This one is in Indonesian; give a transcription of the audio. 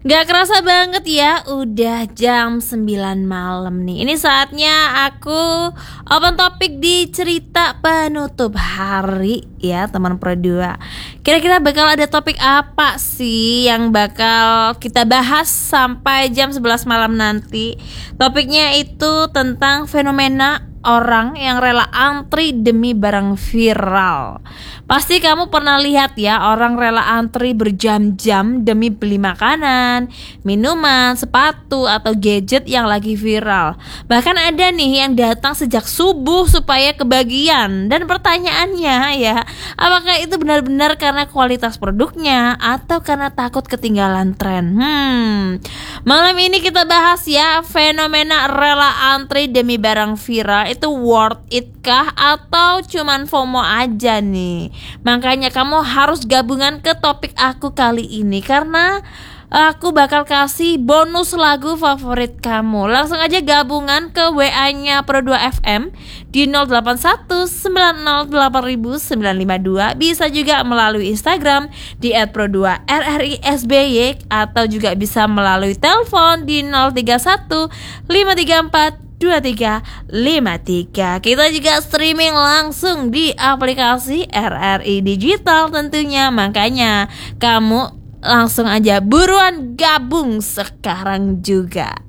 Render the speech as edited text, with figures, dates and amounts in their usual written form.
Gak kerasa banget ya, udah jam 9 malam nih. Ini saatnya aku open topik di cerita penutup hari ya teman Pro 2. Kira-kira bakal ada topik apa sih yang bakal kita bahas sampai jam 11 malam nanti? Topiknya itu tentang fenomena orang yang rela antri demi barang viral. Pasti kamu pernah lihat ya, orang rela antri berjam-jam demi beli makanan, minuman, sepatu, atau gadget yang lagi viral. Bahkan ada nih yang datang sejak subuh supaya kebagian. Dan pertanyaannya ya, apakah itu benar-benar karena kualitas produknya atau karena takut ketinggalan tren? Malam ini kita bahas ya, fenomena rela antri demi barang viral itu worth it kah atau cuman FOMO aja nih? Makanya kamu harus gabungan ke topik aku kali ini karena aku bakal kasih bonus lagu favorit kamu. Langsung aja gabungan ke WA-nya Pro 2 FM di 0819089952. Bisa juga melalui Instagram di @pro2rrisby atau juga bisa melalui telepon di 031 534 2353. Kita juga streaming langsung di aplikasi RRI Digital tentunya. Makanya kamu langsung aja buruan gabung sekarang juga.